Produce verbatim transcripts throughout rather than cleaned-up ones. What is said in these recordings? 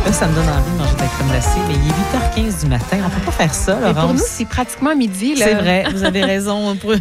Là, ça me donne envie de manger de la crème glacée, mais il est huit heures quinze du matin. On peut pas faire ça, Laurence. Mais pour nous, c'est pratiquement midi. Là. C'est vrai, vous avez raison. On peut...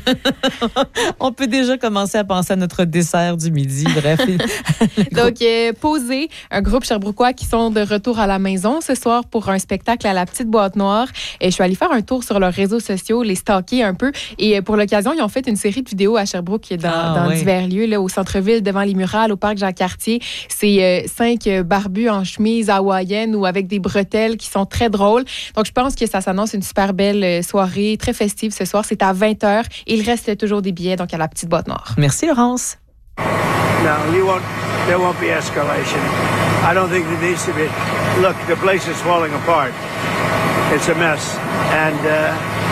on peut déjà commencer à penser à notre dessert du midi. Bref. Donc, euh, Posé, un groupe sherbrookois qui sont de retour à la maison ce soir pour un spectacle à la Petite Boîte Noire. Et je suis allée faire un tour sur leurs réseaux sociaux, les stalker un peu. Et pour l'occasion, ils ont fait une série de vidéos à Sherbrooke dans, ah, dans oui. divers lieux, là, au centre-ville, devant les murales, au parc Jacques-Cartier. C'est euh, cinq barbus en chemise hawaïenne ou avec des bretelles qui sont très drôles. Donc, je pense que ça s'annonce une super belle soirée, très festive ce soir. C'est à vingt heures et il reste toujours des billets donc à la Petite Boîte Noire. Merci, Laurence. No, you won't. There won't be escalation. I don't think there needs to be. Look, the place is falling apart. It's a mess, and uh,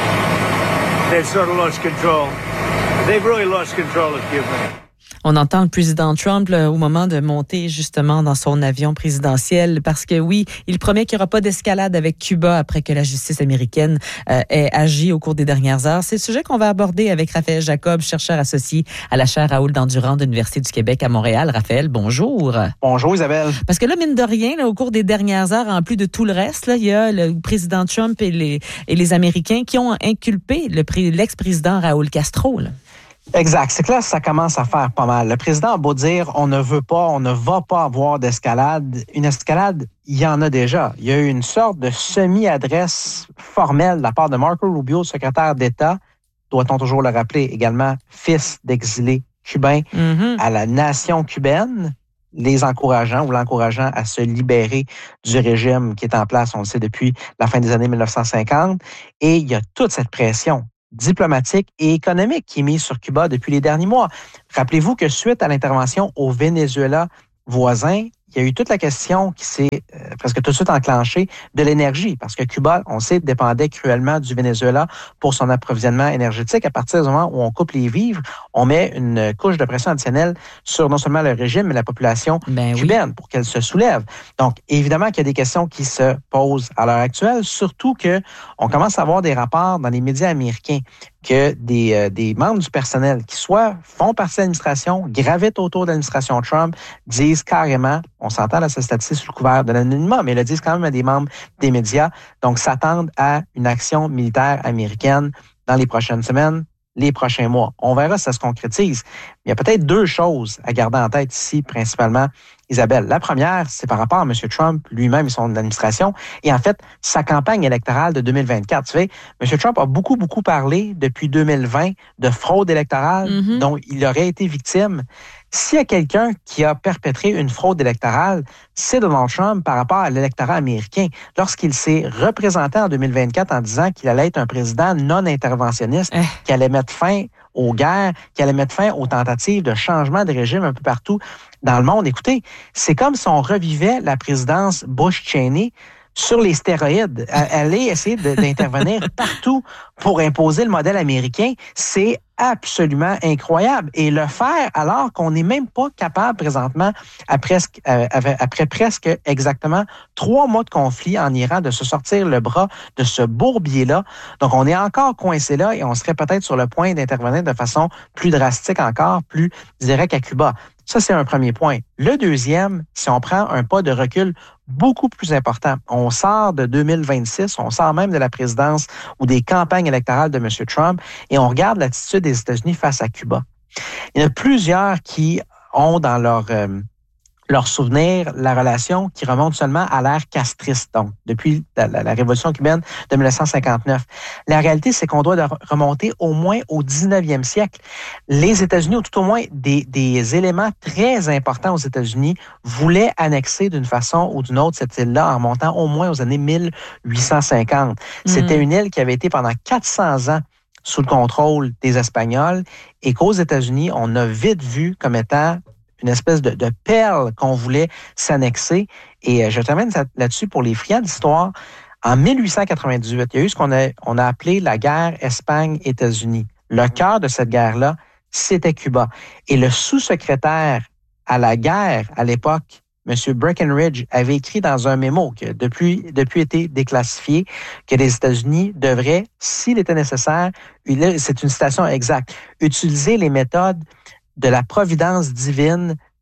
they've sort of lost control. They've really lost control of Cuba. On entend le président Trump là, au moment de monter justement dans son avion présidentiel parce que oui, il promet qu'il n'y aura pas d'escalade avec Cuba après que la justice américaine euh, ait agi au cours des dernières heures. C'est le sujet qu'on va aborder avec Raphaël Jacob, chercheur associé à la chaire Raoul Dandurand de l'Université du Québec à Montréal. Raphaël, bonjour. Bonjour Isabelle. Parce que là, mine de rien, là, au cours des dernières heures, en plus de tout le reste, là, il y a le président Trump et les, et les Américains qui ont inculpé le, l'ex-président Raúl Castro. Là. Exact. C'est que là, ça commence à faire pas mal. Le président a beau dire on ne veut pas, on ne va pas avoir d'escalade. Une escalade, il y en a déjà. Il y a eu une sorte de semi-adresse formelle de la part de Marco Rubio, secrétaire d'État, doit-on toujours le rappeler, également fils d'exilés cubains, mm-hmm. à la nation cubaine, les encourageant ou l'encourageant à se libérer du régime qui est en place, on le sait, depuis la fin des années mille neuf cent cinquante. Et il y a toute cette pression diplomatique et économique qui est mise sur Cuba depuis les derniers mois. Rappelez-vous que suite à l'intervention au Venezuela voisin, il y a eu toute la question qui s'est euh, presque tout de suite enclenchée de l'énergie, parce que Cuba, on sait, dépendait cruellement du Venezuela pour son approvisionnement énergétique. À partir du moment où on coupe les vivres, on met une couche de pression additionnelle sur non seulement le régime, mais la population ben cubaine oui. pour qu'elle se soulève. Donc, évidemment qu'il y a des questions qui se posent à l'heure actuelle, surtout que on commence à avoir des rapports dans les médias américains que des, euh, des membres du personnel qui soit font partie de l'administration, gravitent autour de l'administration Trump, disent carrément, on s'entend là, cette statistique sous le couvert de l'anonymat, mais le disent quand même à des membres des médias, donc s'attendent à une action militaire américaine dans les prochaines semaines, les prochains mois. On verra si ça se concrétise. Il y a peut-être deux choses à garder en tête ici, principalement, Isabelle. La première, c'est par rapport à M. Trump lui-même et son administration, et en fait, sa campagne électorale de deux mille vingt-quatre. Tu sais, M. Trump a beaucoup, beaucoup parlé depuis deux mille vingt de fraude électorale mm-hmm. dont il aurait été victime. S'il y a quelqu'un qui a perpétré une fraude électorale, c'est Donald Trump par rapport à l'électorat américain. Lorsqu'il s'est représenté en deux mille vingt-quatre en disant qu'il allait être un président non interventionniste, eh. qui allait mettre fin aux guerres, qui allait mettre fin aux tentatives de changement de régime un peu partout dans le monde. Écoutez, c'est comme si on revivait la présidence Bush-Cheney sur les stéroïdes. Aller essayer de, d'intervenir partout pour imposer le modèle américain, c'est absolument incroyable. Et le faire alors qu'on n'est même pas capable présentement, à presque, euh, après presque exactement trois mois de conflit en Iran, de se sortir le bras de ce bourbier-là. Donc, on est encore coincé là et on serait peut-être sur le point d'intervenir de façon plus drastique encore, plus directe à Cuba. Ça, c'est un premier point. Le deuxième, si on prend un pas de recul beaucoup plus important, on sort de deux mille vingt-six, on sort même de la présidence ou des campagnes électorales de M. Trump et on regarde l'attitude des États-Unis face à Cuba. Il y en a plusieurs qui ont dans leur... Euh, leur souvenir, la relation qui remonte seulement à l'ère castriste, donc depuis la, la, la révolution cubaine de dix-neuf cent cinquante-neuf. La réalité, c'est qu'on doit remonter au moins au dix-neuvième siècle. Les États-Unis, ou tout au moins des, des éléments très importants aux États-Unis, voulaient annexer d'une façon ou d'une autre cette île-là en remontant au moins aux années mille huit cent cinquante. Mmh. C'était une île qui avait été pendant quatre cents ans sous le contrôle des Espagnols et qu'aux États-Unis, on a vite vu comme étant une espèce de, de perle qu'on voulait s'annexer. Et je termine là-dessus pour les friands d'histoire. En mille huit cent quatre-vingt-dix-huit, il y a eu ce qu'on a, on a appelé la guerre Espagne-États-Unis. Le cœur de cette guerre-là, c'était Cuba. Et le sous-secrétaire à la guerre, à l'époque, M. Breckinridge, avait écrit dans un mémo qui a depuis, depuis été déclassifié que les États-Unis devraient, s'il était nécessaire, c'est une citation exacte, utiliser les méthodes de la providence divine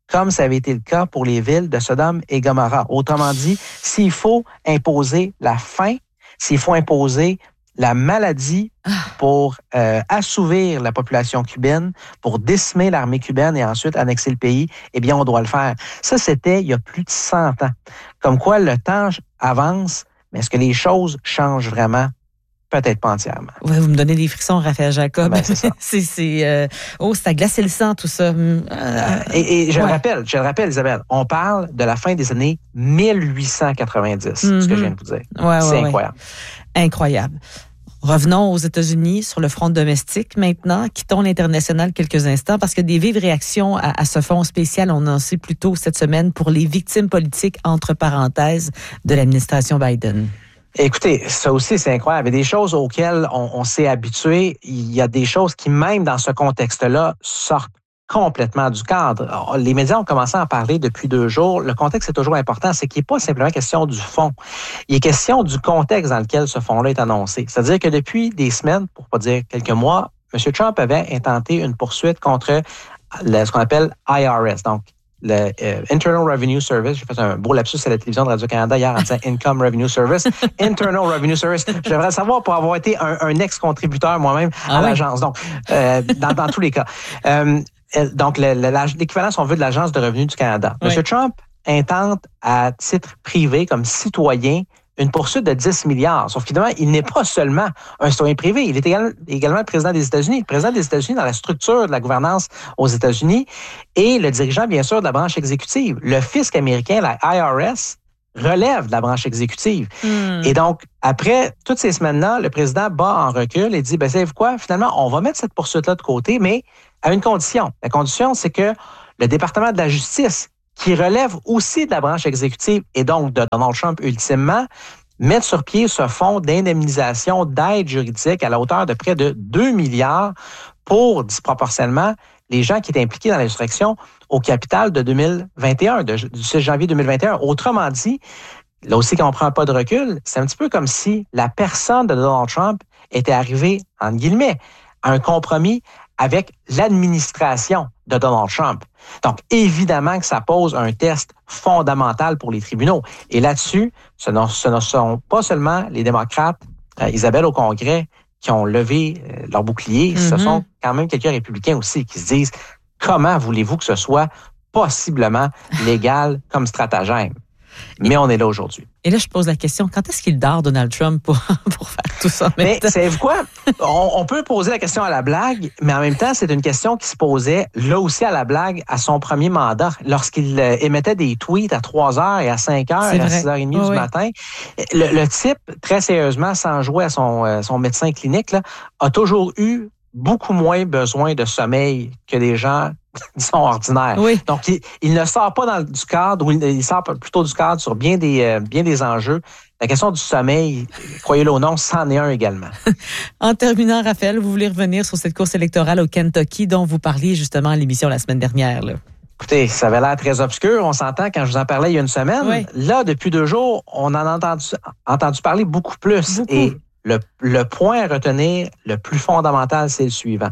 comme ça avait été le cas pour les villes de Sodome et Gomorrha. Autrement dit, s'il faut imposer la faim, s'il faut imposer la maladie pour euh, assouvir la population cubaine, pour décimer l'armée cubaine et ensuite annexer le pays, eh bien, on doit le faire. Ça, c'était il y a plus de cent ans. Comme quoi, le temps avance, mais est-ce que les choses changent vraiment? Peut-être pas entièrement. Ouais, vous me donnez des frissons, Raphaël Jacob. Ben, c'est ça. c'est, c'est, euh, oh, ça a glacé le sang, tout ça. Euh, et, et je ouais. le rappelle, je le rappelle, Isabelle, on parle de la fin des années mille huit cent quatre-vingt-dix, mm-hmm. ce que je viens de vous dire. Ouais, c'est ouais, incroyable. Ouais. Incroyable. Revenons aux États-Unis sur le front domestique maintenant. Quittons l'international quelques instants parce que des vives réactions à, à ce fonds spécial, on en sait plus tôt cette semaine pour les victimes politiques, entre parenthèses, de l'administration Biden. Écoutez, ça aussi, c'est incroyable. Il y a des choses auxquelles on, on s'est habitué. Il y a des choses qui, même dans ce contexte-là, sortent complètement du cadre. Les médias ont commencé à en parler depuis deux jours. Le contexte est toujours important. C'est qu'il n'est pas simplement question du fond. Il est question du contexte dans lequel ce fonds-là est annoncé. C'est-à-dire que depuis des semaines, pour pas dire quelques mois, M. Trump avait intenté une poursuite contre le, ce qu'on appelle I R S, donc le euh, Internal Revenue Service. J'ai fait un beau lapsus à la télévision de Radio-Canada hier en disant Income Revenue Service. Internal Revenue Service. Je devrais le savoir pour avoir été un, un ex-contributeur moi-même à ah oui. l'agence. Donc, euh, dans, dans tous les cas. Euh, donc, le, le, l'équivalent, si on veut, de l'Agence de revenus du Canada. Oui. M. Trump intente à titre privé, comme citoyen, une poursuite de dix milliards. Sauf qu'évidemment, il n'est pas seulement un citoyen privé, il est également, également le président des États-Unis. Le président des États-Unis dans la structure de la gouvernance aux États-Unis et le dirigeant, bien sûr, de la branche exécutive. Le fisc américain, la I R S, relève de la branche exécutive. Mm. Et donc, après toutes ces semaines-là, le président bat en recul et dit, ben, savez-vous quoi? Finalement, on va mettre cette poursuite-là de côté, mais à une condition. La condition, c'est que le département de la justice, qui relève aussi de la branche exécutive et donc de Donald Trump ultimement, mettre sur pied ce fonds d'indemnisation d'aide juridique à la hauteur de près de deux milliards pour disproportionnellement les gens qui étaient impliqués dans l'insurrection au Capitole de deux mille vingt et un, de, du six janvier deux mille vingt et un. Autrement dit, là aussi, quand on prend un pas de recul, c'est un petit peu comme si la personne de Donald Trump était arrivée, entre guillemets, à un compromis avec l'administration de Donald Trump. Donc, évidemment que ça pose un test fondamental pour les tribunaux. Et là-dessus, ce ne, ce ne sont pas seulement les démocrates, euh, Isabelle, au Congrès, qui ont levé euh, leur bouclier, mm-hmm. ce sont quand même quelques républicains aussi qui se disent « Comment voulez-vous que ce soit possiblement légal comme stratagème? » Mais on est là aujourd'hui. Et là, je pose la question, quand est-ce qu'il dort, Donald Trump, pour, pour faire tout ça? Mais savez-vous quoi? On, on peut poser la question à la blague, mais en même temps, c'est une question qui se posait là aussi à la blague à son premier mandat, lorsqu'il euh, émettait des tweets à trois heures et à cinq heures, et à six heures trente oh, du oui. matin. Le, le type, très sérieusement, sans jouer à son, euh, son médecin clinique, là, a toujours eu beaucoup moins besoin de sommeil que des gens disons ordinaires. Oui. Donc, il, il ne sort pas dans, du cadre, ou il, il sort plutôt du cadre sur bien des, euh, bien des enjeux. La question du sommeil, croyez-le ou non, c'en est un également. En terminant, Raphaël, vous voulez revenir sur cette course électorale au Kentucky dont vous parliez justement à l'émission la semaine dernière, là. Écoutez, ça avait l'air très obscur. On s'entend quand je vous en parlais il y a une semaine. Oui. Là, depuis deux jours, on en a entendu, entendu parler beaucoup plus. Beaucoup. Et le, le point à retenir, le plus fondamental, c'est le suivant.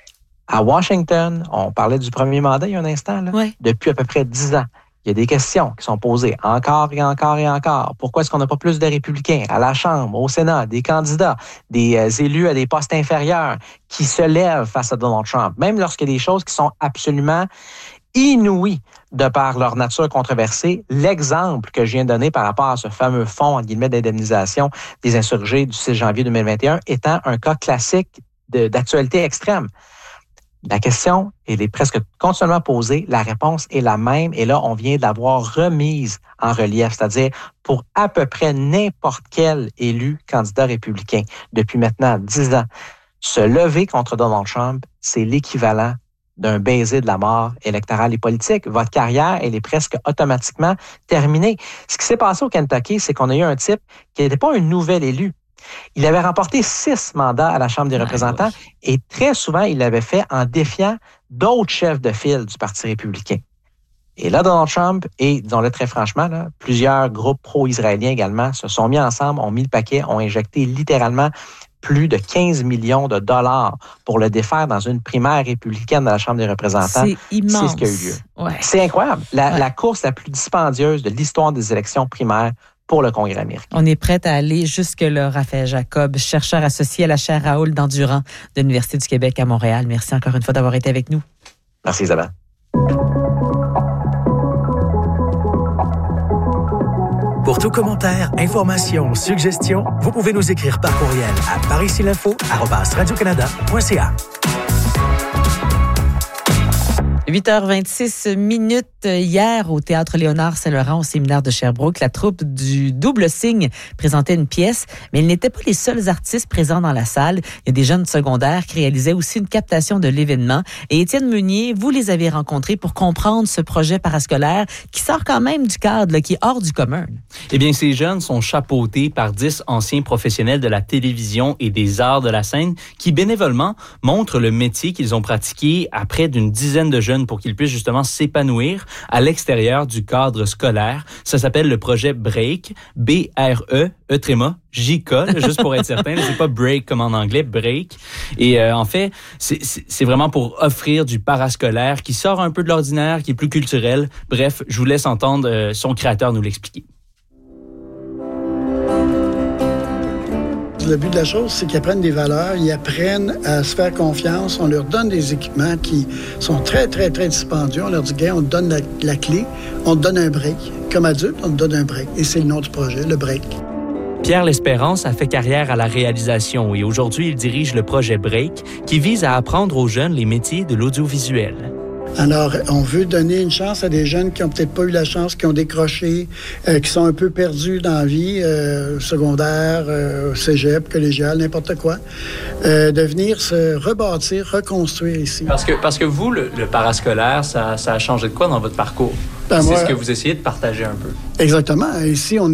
À Washington, on parlait du premier mandat il y a un instant, là, oui. depuis à peu près dix ans. Il y a des questions qui sont posées encore et encore et encore. Pourquoi est-ce qu'on n'a pas plus de républicains à la Chambre, au Sénat, des candidats, des euh, élus à des postes inférieurs qui se lèvent face à Donald Trump, même lorsqu'il y a des choses qui sont absolument inouïes de par leur nature controversée. L'exemple que je viens de donner par rapport à ce fameux fonds, en guillemets, d'indemnisation des insurgés du six janvier deux mille vingt et un étant un cas classique de, d'actualité extrême. La question, elle est presque continuellement posée. La réponse est la même. Et là, on vient d'avoir remise en relief, c'est-à-dire pour à peu près n'importe quel élu candidat républicain depuis maintenant dix ans. Se lever contre Donald Trump, c'est l'équivalent d'un baiser de la mort électorale et politique. Votre carrière, elle est presque automatiquement terminée. Ce qui s'est passé au Kentucky, c'est qu'on a eu un type qui n'était pas un nouvel élu. Il avait remporté six mandats à la Chambre des représentants et très souvent, il l'avait fait en défiant d'autres chefs de file du Parti républicain. Et là, Donald Trump et, disons-le très franchement, là, plusieurs groupes pro-israéliens également se sont mis ensemble, ont mis le paquet, ont injecté littéralement plus de quinze millions de dollars pour le défaire dans une primaire républicaine de la Chambre des représentants. C'est immense. C'est ce qui a eu lieu. Ouais. C'est incroyable. La, ouais. la course la plus dispendieuse de l'histoire des élections primaires pour le Congrès américain. On est prêt à aller jusque-là. Raphaël Jacob, chercheur associé à la chaire Raoul d'Endurant de l'Université du Québec à Montréal. Merci encore une fois d'avoir été avec nous. Merci Isabelle. Pour tout commentaire, information ou suggestion, vous pouvez nous écrire par courriel à paricilinfo arobase radiocanada point c a. huit heures vingt-six minutes hier au Théâtre Léonard Saint-Laurent au séminaire de Sherbrooke. La troupe du Double Signe présentait une pièce, mais ils n'étaient pas les seuls artistes présents dans la salle. Il y a des jeunes secondaires qui réalisaient aussi une captation de l'événement. Et Étienne Meunier, vous les avez rencontrés pour comprendre ce projet parascolaire qui sort quand même du cadre, là, qui est hors du commun. Eh bien, ces jeunes sont chapeautés par dix anciens professionnels de la télévision et des arts de la scène qui, bénévolement, montrent le métier qu'ils ont pratiqué à près d'une dizaine de jeunes pour qu'ils puissent justement s'épanouir à l'extérieur du cadre scolaire. Ça s'appelle le projet Break, B R E, E tréma, J K, là, juste pour être certain. Là, c'est pas break comme en anglais, break. Et euh, en fait, c'est, c'est, c'est vraiment pour offrir du parascolaire qui sort un peu de l'ordinaire, qui est plus culturel. Bref, je vous laisse entendre euh, son créateur nous l'expliquer. Le but de la chose, c'est qu'ils apprennent des valeurs, ils apprennent à se faire confiance. On leur donne des équipements qui sont très, très, très dispendieux. On leur dit, gars, on te donne la, la clé, on te donne un break. Comme adulte, on te donne un break. Et c'est le nom du projet, le break. Pierre L'Espérance a fait carrière à la réalisation et aujourd'hui, il dirige le projet Break qui vise à apprendre aux jeunes les métiers de l'audiovisuel. Alors, on veut donner une chance à des jeunes qui n'ont peut-être pas eu la chance, qui ont décroché, euh, qui sont un peu perdus dans la vie, euh, secondaire, euh, cégep, collégial, n'importe quoi, euh, de venir se rebâtir, reconstruire ici. Parce que, parce que vous, le, le parascolaire, ça, ça a changé de quoi dans votre parcours? Ben C'est moi, ce que vous essayez de partager un peu. Exactement. Ici, on